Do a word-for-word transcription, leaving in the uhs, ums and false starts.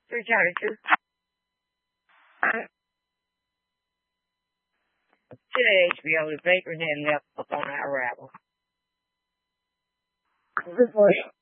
three thirty-two. Today, H B O, the baker and them left up on our arrival. Before